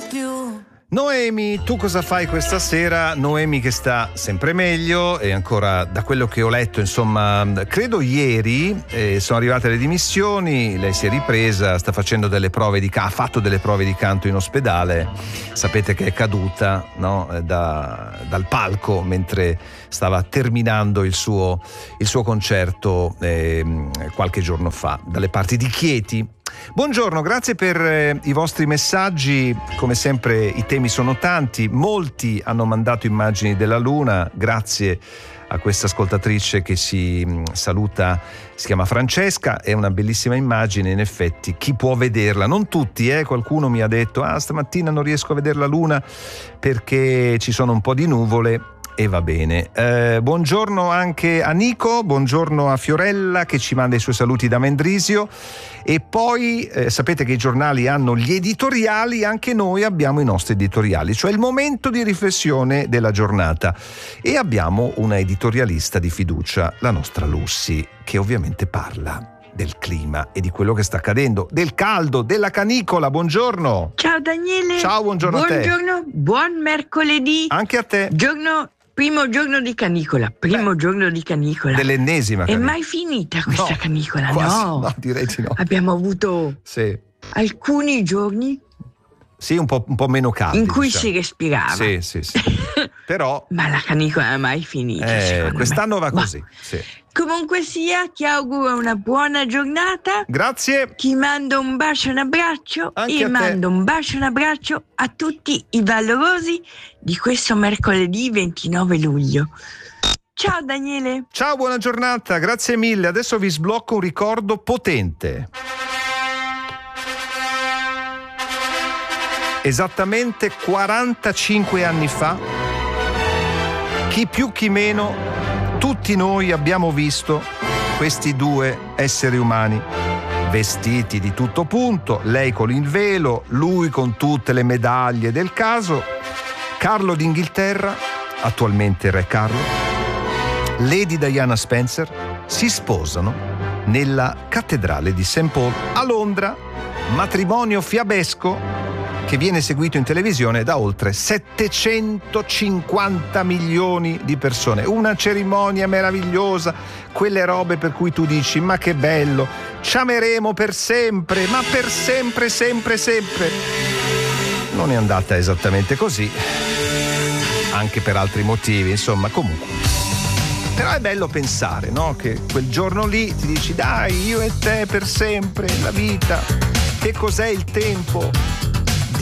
più. Noemi, tu cosa fai questa sera? Noemi che sta sempre meglio e ancora da quello che ho letto, insomma, credo ieri sono arrivate le dimissioni, lei si è ripresa, sta facendo delle prove ha fatto delle prove di canto in ospedale, sapete che è caduta, no? Dal palco mentre stava terminando il suo concerto qualche giorno fa, dalle parti di Chieti. Buongiorno, grazie per i vostri messaggi, come sempre i temi sono tanti, molti hanno mandato immagini della Luna, grazie a questa ascoltatrice che si saluta, si chiama Francesca, è una bellissima immagine, in effetti chi può vederla, non tutti, qualcuno mi ha detto stamattina non riesco a vedere la Luna perché ci sono un po' di nuvole. E va bene. Buongiorno anche a Nico, buongiorno a Fiorella che ci manda i suoi saluti da Mendrisio. E poi sapete che i giornali hanno gli editoriali, anche noi abbiamo i nostri editoriali, cioè il momento di riflessione della giornata. E abbiamo una editorialista di fiducia, la nostra Lussi, che ovviamente parla del clima e di quello che sta accadendo, del caldo, della canicola. Buongiorno. Ciao Daniele. Ciao, buongiorno a te. Buongiorno, buon mercoledì. Anche a te. Primo giorno di canicola, giorno di canicola. Dell'ennesima canicola. È mai finita questa canicola? Quasi, no, direi di no. Abbiamo avuto alcuni giorni un po' meno caldi in cui si respirava. Sì. Però ma la canicola è mai finita, quest'anno me. va così. Sì. Comunque sia, ti auguro una buona giornata. Grazie. Ti mando un bacio e un abbraccio. Anche a mando un bacio e un abbraccio a tutti i valorosi di questo mercoledì 29 luglio. Ciao Daniele. Ciao, buona giornata, grazie mille. Adesso vi sblocco un ricordo potente. Esattamente 45 anni fa, chi più chi meno, tutti noi abbiamo visto questi due esseri umani vestiti di tutto punto, lei con il velo, lui con tutte le medaglie del caso. Carlo d'Inghilterra, attualmente re Carlo, Lady Diana Spencer si sposano nella cattedrale di St. Paul a Londra, matrimonio fiabesco che viene seguito in televisione da oltre 750 milioni di persone. Una cerimonia meravigliosa, quelle robe per cui tu dici ma che bello, ci ameremo per sempre, ma per sempre, sempre, sempre. Non è andata esattamente così, anche per altri motivi, insomma, comunque. Però è bello pensare, no? Che quel giorno lì ti dici dai, io e te per sempre, la vita, che cos'è il tempo?